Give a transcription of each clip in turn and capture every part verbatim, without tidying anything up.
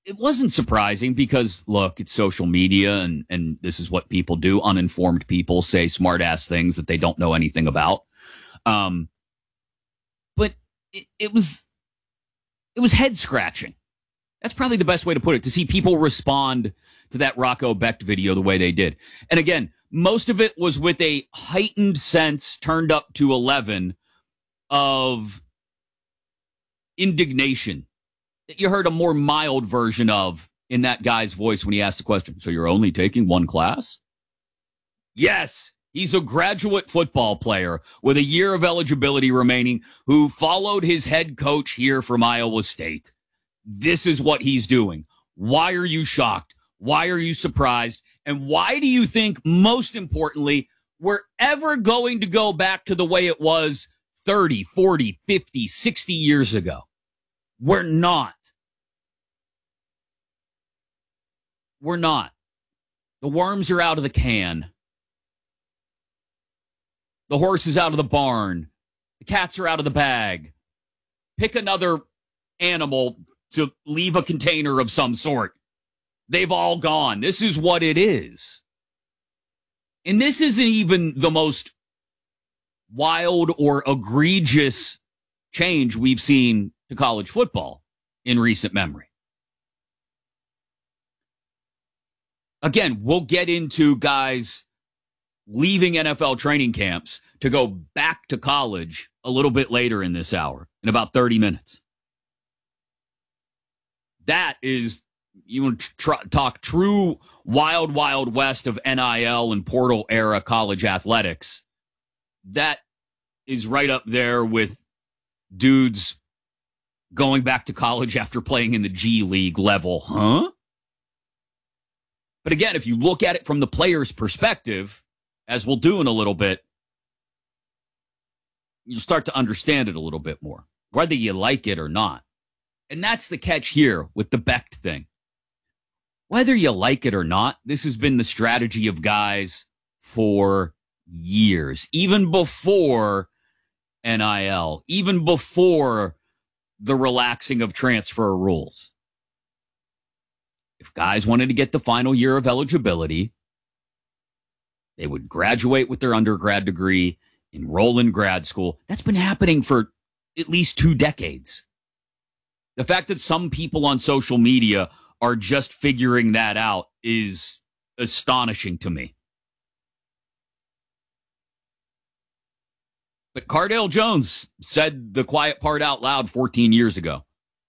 it wasn't surprising because, look, it's social media, and, and this is what people do. Uninformed people say smart-ass things that they don't know anything about. Um, but it, it was it was head-scratching. That's probably the best way to put it, to see people respond to that Rocco Becht video the way they did. And again, most of it was with a heightened sense, turned up to eleven, of indignation that you heard a more mild version of in that guy's voice when he asked the question. So you're only taking one class? Yes, he's a graduate football player with a year of eligibility remaining who followed his head coach here from Iowa State. This is what he's doing. Why are you shocked? Why are you surprised? And why do you think, most importantly, we're ever going to go back to the way it was thirty, forty, fifty, sixty years ago? We're not. We're not. The worms are out of the can. The horse is out of the barn. The cats are out of the bag. Pick another animal to leave a container of some sort. They've all gone. This is what it is. And this isn't even the most wild or egregious change we've seen to college football in recent memory. Again, we'll get into guys leaving N F L training camps to go back to college a little bit later in this hour, in about thirty minutes. That is, you want to tr- talk true wild, wild west of N I L and portal era college athletics. That is right up there with dudes going back to college after playing in the G League level, huh? But again, if you look at it from the player's perspective, as we'll do in a little bit, you'll start to understand it a little bit more, whether you like it or not. And that's the catch here with the Becht thing. Whether you like it or not, this has been the strategy of guys for years, even before N I L, even before the relaxing of transfer rules. If guys wanted to get the final year of eligibility, they would graduate with their undergrad degree, enroll in grad school. That's been happening for at least two decades. The fact that some people on social media are just figuring that out is astonishing to me. But Cardale Jones said the quiet part out loud fourteen years ago.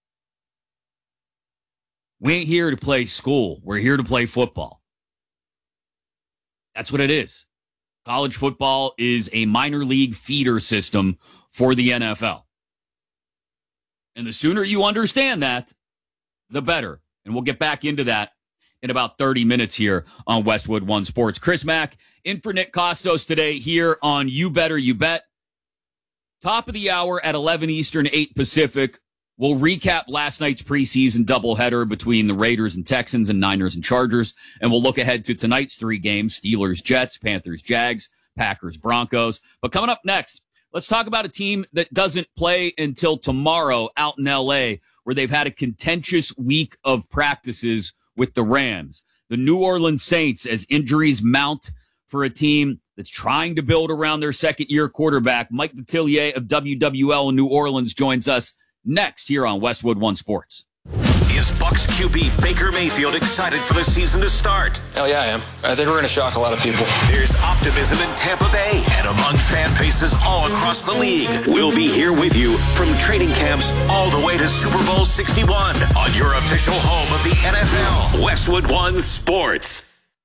We ain't here to play school. We're here to play football. That's what it is. College football is a minor league feeder system for the N F L. And the sooner you understand that, the better. And we'll get back into that in about thirty minutes here on Westwood One Sports. Chris Mack in for Nick Costos today here on You Better You Bet. Top of the hour at eleven Eastern, eight Pacific. We'll recap last night's preseason doubleheader between the Raiders and Texans and Niners and Chargers. And we'll look ahead to tonight's three games: Steelers, Jets, Panthers, Jags, Packers, Broncos. But coming up next, let's talk about a team that doesn't play until tomorrow out in L A, where they've had a contentious week of practices with the Rams. The New Orleans Saints, as injuries mount for a team that's trying to build around their second-year quarterback. Mike Detillier of W W L in New Orleans joins us next here on Westwood One Sports. Is Bucs Q B Baker Mayfield excited for the season to start? Hell yeah, I am. I think we're going to shock a lot of people. There's optimism in Tampa Bay and among fan bases all across the league. We'll be here with you from training camps all the way to Super Bowl sixty-one on your official home of the N F L, Westwood One Sports.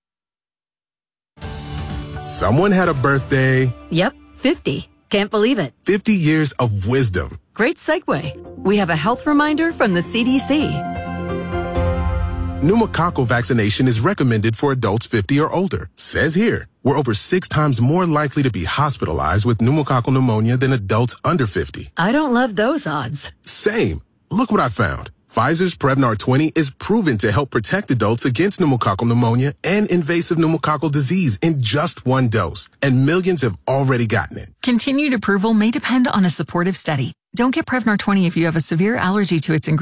Someone had a birthday. Yep, fifty. Can't believe it. fifty years of wisdom. Great segue. We have a health reminder from the C D C. Pneumococcal vaccination is recommended for adults fifty or older. Says here, we're over six times more likely to be hospitalized with pneumococcal pneumonia than adults under fifty. I don't love those odds. Same. Look what I found. Pfizer's Prevnar twenty is proven to help protect adults against pneumococcal pneumonia and invasive pneumococcal disease in just one dose. And millions have already gotten it. Continued approval may depend on a supportive study. Don't get Prevnar twenty if you have a severe allergy to its ingredients.